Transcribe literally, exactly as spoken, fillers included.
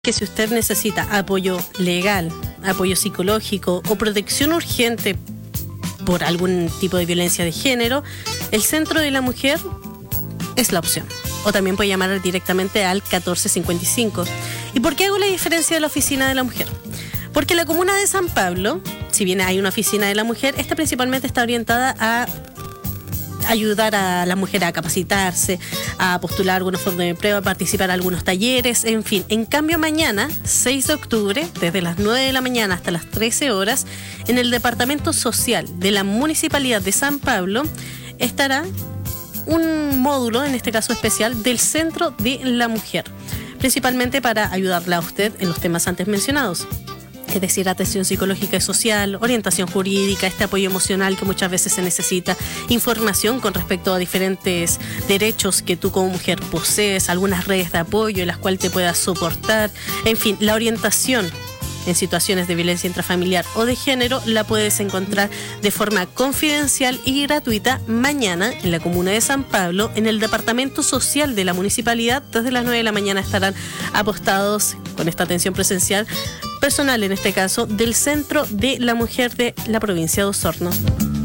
Que si usted necesita apoyo legal, apoyo psicológico o protección urgente por algún tipo de violencia de género, el Centro de la Mujer es la opción. O también puede llamar directamente al catorce cincuenta y cinco. ¿Y por qué hago la diferencia de la Oficina de la Mujer? Porque la comuna de San Pablo, si bien hay una Oficina de la Mujer, esta principalmente está orientada a ayudar a la mujer a capacitarse, a postular algunos fondos de empleo, a participar en algunos talleres, en fin. En cambio, mañana, seis de octubre, desde las nueve de la mañana hasta las trece horas, en el Departamento Social de la Municipalidad de San Pablo, estará un módulo, en este caso especial, del Centro de la Mujer, principalmente para ayudarla a usted en los temas antes mencionados. Es decir, atención psicológica y social, orientación jurídica, este apoyo emocional que muchas veces se necesita, información con respecto a diferentes derechos que tú como mujer posees, algunas redes de apoyo en las cuales te puedas soportar, en fin, la orientación en situaciones de violencia intrafamiliar o de género la puedes encontrar de forma confidencial y gratuita mañana en la comuna de San Pablo, en el Departamento Social de la Municipalidad. Desde las nueve de la mañana estarán apostados con esta atención presencial personal, en este caso, del Centro de la Mujer de la provincia de Osorno.